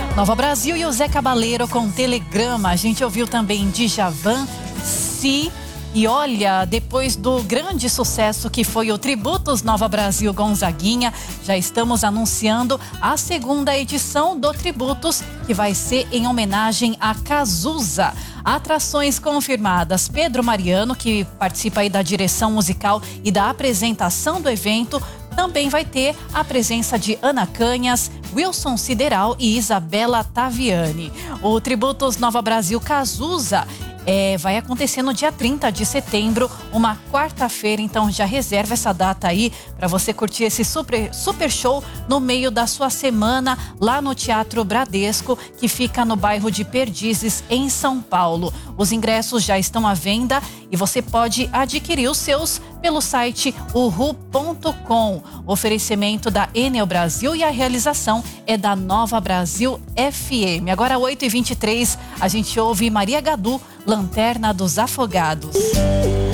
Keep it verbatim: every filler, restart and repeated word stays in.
Nova Brasil e o Zé Cabaleiro com Telegrama. A gente ouviu também Djavan, Si. E olha, depois do grande sucesso que foi o Tributos Nova Brasil Gonzaguinha, já estamos anunciando a segunda edição do Tributos, que vai ser em homenagem a Cazuza. Atrações confirmadas: Pedro Mariano, que participa aí da direção musical e da apresentação do evento. Também vai ter a presença de Ana Canhas, Wilson Sideral e Isabela Taviani. O Tributos Nova Brasil Cazuza É, vai acontecer no dia trinta de setembro, uma quarta-feira. Então já reserva essa data aí para você curtir esse super, super show no meio da sua semana lá no Teatro Bradesco, que fica no bairro de Perdizes, em São Paulo. Os ingressos já estão à venda e você pode adquirir os seus pelo site uhu ponto com. Oferecimento da Enel Brasil e a realização é da Nova Brasil F M. Agora oito e vinte e três, a gente ouve Maria Gadu, Lanterna dos Afogados.